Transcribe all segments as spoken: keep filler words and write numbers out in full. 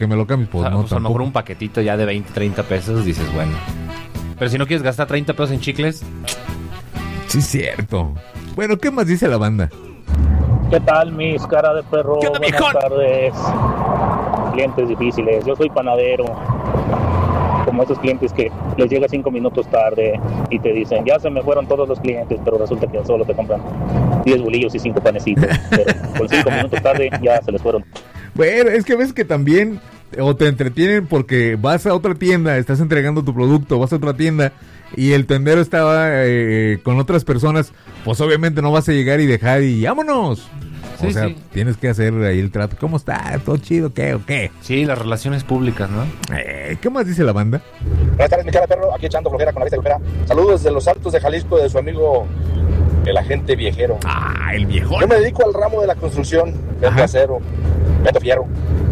que me lo cambies, pues, o sea, no, pues a lo tampoco. mejor un paquetito ya de veinte, treinta pesos, dices, bueno. Pero si no quieres gastar treinta pesos en chicles... Sí, es cierto. Bueno, ¿qué más dice la banda? ¿Qué tal, mis cara de perro? ¿Qué onda, Buenas viejón? tardes. Clientes difíciles. Yo soy panadero. Como esos clientes que les llega cinco minutos tarde y te dicen, ya se me fueron todos los clientes, pero resulta que solo te compran diez bolillos y cinco panecitos. Pero con cinco minutos tarde ya se les fueron. Bueno, es que ves que también o te entretienen porque vas a otra tienda, estás entregando tu producto, vas a otra tienda y el tendero estaba eh, con otras personas, pues obviamente no vas a llegar y dejar y vámonos. Sí, o sea, sí. tienes que hacer ahí el trato. ¿Cómo está? ¿Todo chido? ¿Qué o qué? Sí, las relaciones públicas, ¿no? Eh, ¿Qué más dice la banda? Buenas tardes, mi cara de perro, aquí echando flojera con la vista de flojera. Saludos desde los Altos de Jalisco, de su amigo el agente viejero. Ah, el viejón. Yo me dedico al ramo de la construcción, vendo Ajá. acero, vendo fierro.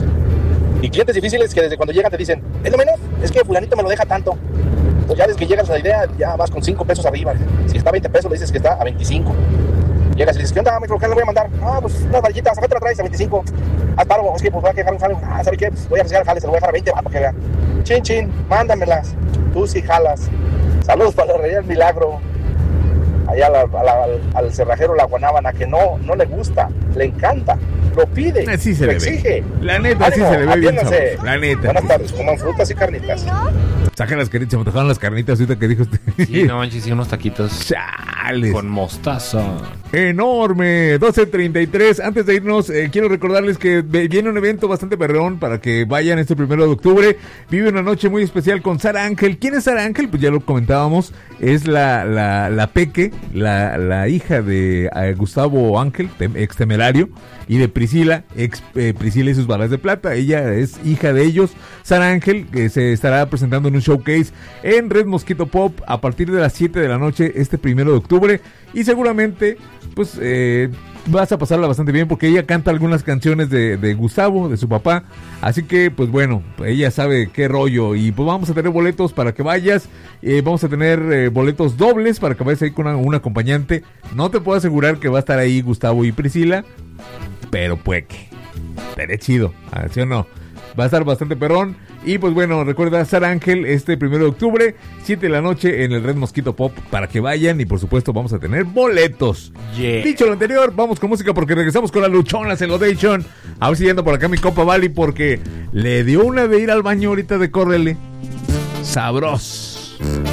Y clientes difíciles que desde cuando llegan te dicen, es lo menos, es que fulanito me lo deja tanto. Pues ya desde que llegas a la idea, ya vas con cinco pesos arriba. Si está a veinte pesos, le dices que está a veinticinco. Llegas y le dices, ¿qué onda, mi ¿qué le voy a mandar? Ah, pues unas varillitas, ¿a qué te la traes? A veinticinco. Haz paro, es que pues voy a dejar un jale. Ah, ¿sabe qué? Pues voy a arriesgar el jale, se lo voy a dejar a veinte, va, para que vean. Chin, chin, mándamelas. Tú sí jalas. Saludos para la Real Milagro. Allá a la- a la- al, al cerrajero La Guanábana, que no, no le gusta, le encanta, lo pide, Así se lo le ve. exige. La neta, sí Ánimo, se le ve bien atiéndanse. sabroso. La neta. Buenas tardes, coman frutas y carnitas. Saca las carnitas, se me tocaron las carnitas ahorita que dijo usted. Sí, no manches, sí, unos taquitos Chales. con mostaza. Enorme, doce treinta y tres. Antes de irnos, eh, quiero recordarles que ve- viene un evento bastante perrón para que vayan este primero de octubre. Vive una noche muy especial con Sara Ángel. ¿Quién es Sara Ángel? Pues ya lo comentábamos. Es la, la, la Peque, la, la hija de eh, Gustavo Ángel, tem- ex temerario, y de Priscila, ex eh, Priscila y sus balas de plata. Ella es hija de ellos. Sara Ángel, que se estará presentando en un showcase en Red Mosquito Pop a partir de las siete de la noche este primero de octubre. Y seguramente, pues, eh, vas a pasarla bastante bien porque ella canta algunas canciones de, de Gustavo, de su papá. Así que, pues bueno, ella sabe qué rollo. Y pues vamos a tener boletos para que vayas. Eh, vamos a tener eh, boletos dobles para que vayas ahí con una, un acompañante. No te puedo asegurar que va a estar ahí Gustavo y Priscila, pero pues que estaré chido, ¿sí o no? Va a estar bastante perrón. Y pues bueno, recuerda Sara Ángel este primero de octubre, siete de la noche en el Red Mosquito Pop, para que vayan. Y por supuesto vamos a tener boletos. Yeah. Dicho lo anterior, vamos con música porque regresamos con la luchona Celodation. A ver si anda por acá mi compa Vali, porque le dio una de ir al baño ahorita de córrele. Sabros.